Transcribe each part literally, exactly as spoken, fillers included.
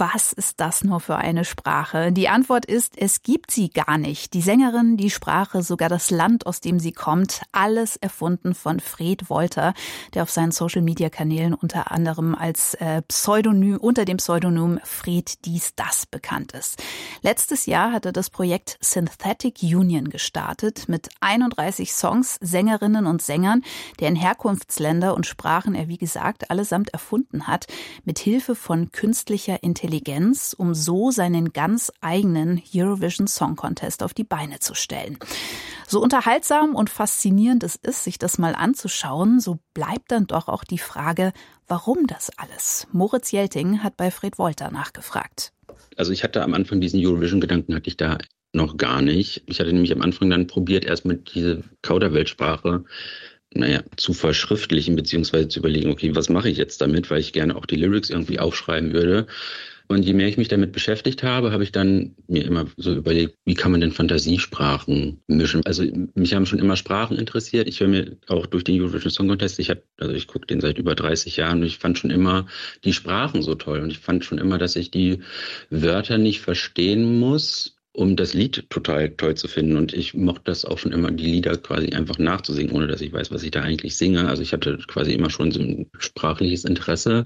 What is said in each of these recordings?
Was ist das nur für eine Sprache? Die Antwort ist, es gibt sie gar nicht. Die Sängerin, die Sprache, sogar das Land, aus dem sie kommt, alles erfunden von Fred Wolter, der auf seinen Social-Media-Kanälen unter anderem als äh, Pseudonym, unter dem Pseudonym Fred dies das bekannt ist. Letztes Jahr hat er das Projekt Synthetic Union gestartet mit einunddreißig Songs, Sängerinnen und Sängern, deren Herkunftsländer und Sprachen er, wie gesagt, allesamt erfunden hat, mit Hilfe von künstlicher Intelligenz, um so seinen ganz eigenen Eurovision Song Contest auf die Beine zu stellen. So unterhaltsam und faszinierend es ist, sich das mal anzuschauen, so bleibt dann doch auch die Frage, warum das alles? Moritz Jelting hat bei Fred Wolter nachgefragt. Also ich hatte am Anfang diesen Eurovision-Gedanken, hatte ich da noch gar nicht. Ich hatte nämlich am Anfang dann probiert, erstmal diese Kauderweltsprache naja, zu verschriftlichen, beziehungsweise zu überlegen, okay, was mache ich jetzt damit, weil ich gerne auch die Lyrics irgendwie aufschreiben würde. Und je mehr ich mich damit beschäftigt habe, habe ich dann mir immer so überlegt, wie kann man denn Fantasiesprachen mischen? Also mich haben schon immer Sprachen interessiert. Ich höre mir auch durch den Eurovision Song Contest, ich habe, also ich gucke den seit über dreißig Jahren und ich fand schon immer die Sprachen so toll. Und ich fand schon immer, dass ich die Wörter nicht verstehen muss, um das Lied total toll zu finden. Und ich mochte das auch schon immer, die Lieder quasi einfach nachzusingen, ohne dass ich weiß, was ich da eigentlich singe. Also ich hatte quasi immer schon so ein sprachliches Interesse.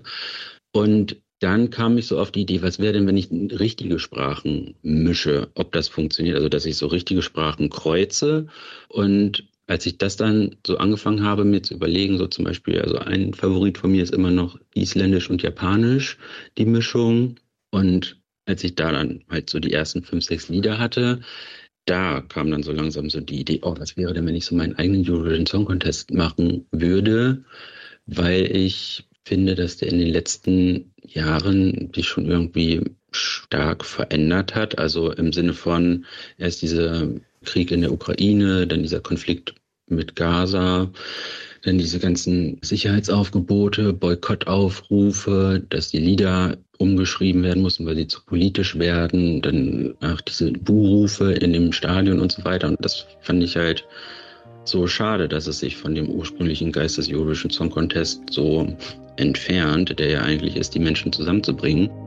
Und dann kam ich so auf die Idee, was wäre denn, wenn ich richtige Sprachen mische, ob das funktioniert, also dass ich so richtige Sprachen kreuze. Und als ich das dann so angefangen habe, mir zu überlegen, so zum Beispiel, also ein Favorit von mir ist immer noch Isländisch und Japanisch, die Mischung. Und als ich da dann halt so die ersten fünf, sechs Lieder hatte, da kam dann so langsam so die Idee, oh, was wäre denn, wenn ich so meinen eigenen Eurovision Song Contest machen würde, weil ich finde, dass der in den letzten Jahren sich schon irgendwie stark verändert hat. Also im Sinne von erst dieser Krieg in der Ukraine, dann dieser Konflikt mit Gaza, dann diese ganzen Sicherheitsaufgebote, Boykottaufrufe, dass die Lieder umgeschrieben werden mussten, weil sie zu politisch werden, dann auch diese Buhrufe in dem Stadion und so weiter. Und das fand ich halt so schade, dass es sich von dem ursprünglichen Geist des Eurovision Song Contest so entfernt, der ja eigentlich ist, die Menschen zusammenzubringen.